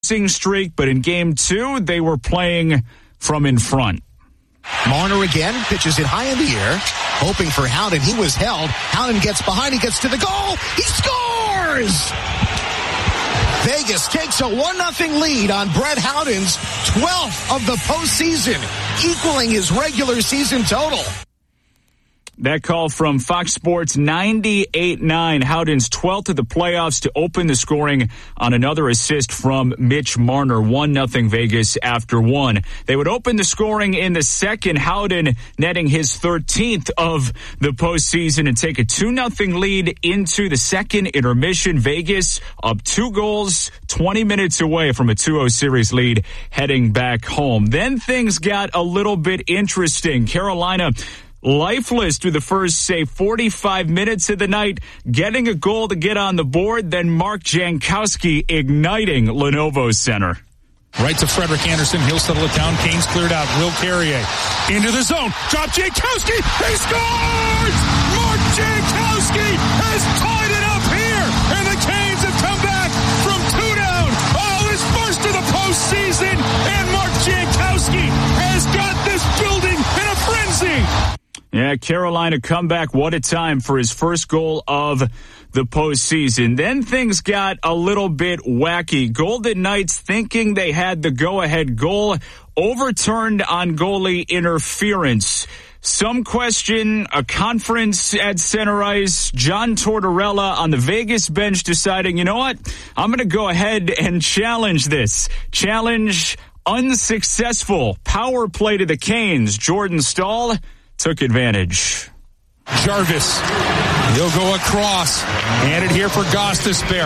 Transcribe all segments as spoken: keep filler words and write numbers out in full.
streak, but in game two, they were playing from in front. Marner again pitches it high in the air, hoping for Howden. He was held. Howden gets behind. He gets to the goal. He scores! Vegas takes a one nothing lead on Brett Howden's twelfth of the postseason, equaling his regular season total. That call from Fox Sports ninety-eight nine, Howden's twelfth of the playoffs to open the scoring on another assist from Mitch Marner. one nothing Vegas after one. They would open the scoring in the second, Howden netting his thirteenth of the postseason and take a two nothing lead into the second intermission. Vegas up two goals, twenty minutes away from a two oh series lead heading back home. Then things got a little bit interesting. Carolina lifeless through the first, say, forty-five minutes of the night, getting a goal to get on the board, then Mark Jankowski igniting Lenovo Center. Right to Frederick Anderson. He'll settle it down. Kane's cleared out. Will Carrier into the zone. Drop Jankowski. He scores! Mark Jankowski has tied it up here, and the Canes have come back from two down. Oh, his first of the postseason, and Mark Jankowski has got this building in a frenzy. Yeah, Carolina comeback. What a time for his first goal of the postseason. Then things got a little bit wacky. Golden Knights, thinking they had the go-ahead goal, overturned on goalie interference. Some question a conference at center ice. John Tortorella on the Vegas bench deciding, you know what? I'm going to go ahead and challenge this. Challenge unsuccessful. Power play to the Canes. Jordan Staal took advantage. Jarvis, he'll go across. Handed here for Gostisbehere.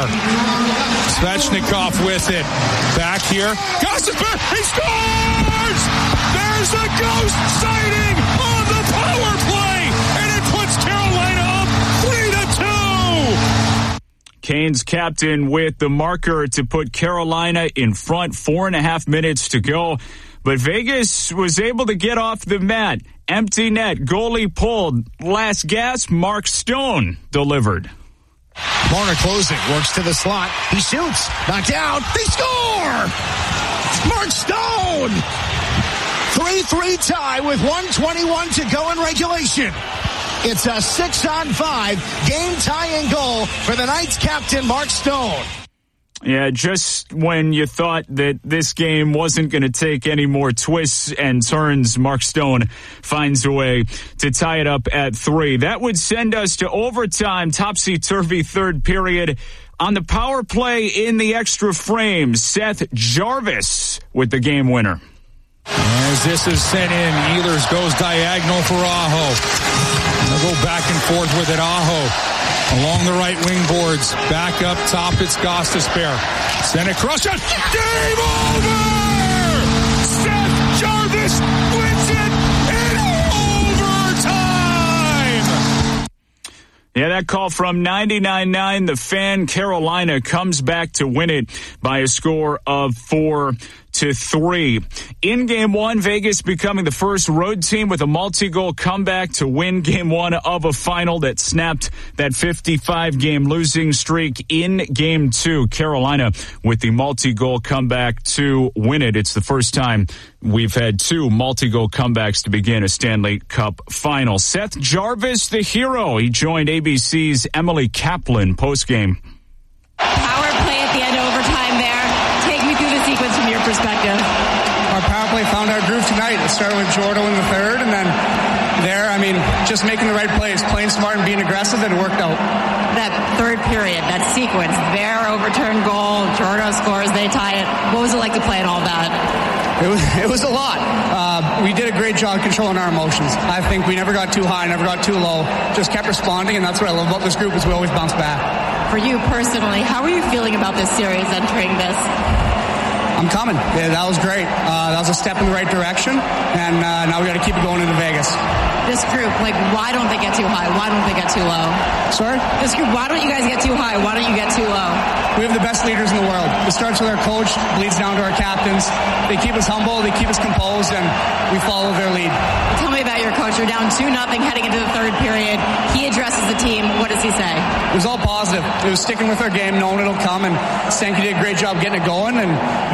Svechnikov with it. Back here. Gostisbehere, he scores! There's a ghost sighting on the power play, and it puts Carolina up three to two. Canes captain with the marker to put Carolina in front. Four and a half minutes to go. But Vegas was able to get off the mat. Empty net. Goalie pulled. Last gasp. Mark Stone delivered. Marner closing. Works to the slot. He shoots. Knocked out. They score! Mark Stone! three three tie with one twenty-one to go in regulation. It's a six on five game tying goal for the Knights captain Mark Stone. Yeah, just when you thought that this game wasn't going to take any more twists and turns, Mark Stone finds a way to tie it up at three. That would send us to overtime, topsy-turvy third period. On the power play in the extra frame, Seth Jarvis with the game winner. As this is sent in, Ehlers goes diagonal for Aho. They'll go back and forth with it. Aho along the right wing boards. Back up top, it's Gostisbehere. Send it cross shot. Game over! Seth Jarvis wins it in overtime! Yeah, that call from ninety-nine nine, the Fan. Carolina comes back to win it by a score of four to three. In game one, Vegas becoming the first road team with a multi-goal comeback to win game one of a final that snapped that fifty-five game losing streak. In game two, Carolina with the multi-goal comeback to win it. It's the first time we've had two multi-goal comebacks to begin a Stanley Cup final. Seth Jarvis, the hero. He joined A B C's Emily Kaplan postgame. Power play at the end of overtime there. Take me through the sequence from your perspective. Our power play found our groove tonight. It started with Jordo in the third, and then there, I mean, just making the right plays, playing smart and being aggressive, and it worked out. That third period, that sequence, their overturned goal, Jordo scores, they tie it. What was it like to play in all that? It was, it was a lot. Uh, we did a great job controlling our emotions. I think we never got too high, never got too low, just kept responding, and that's what I love about this group is we always bounce back. For you personally, how are you feeling about this series entering this? I'm coming. Yeah, that was great. Uh, that was a step in the right direction, and uh, now we got to keep it going into Vegas. This group, like, why don't they get too high? Why don't they get too low? Sorry? This group, why don't you guys get too high? Why don't you get too low? We have the best leaders in the world. It starts with our coach, bleeds down to our captains. They keep us humble, they keep us composed, and we follow their lead. Tell me about your coach. You're down two nothing heading into the third period. He addresses the team. What does he say? It was all positive. It was sticking with our game, knowing it'll come, and Sankey did a great job getting it going, and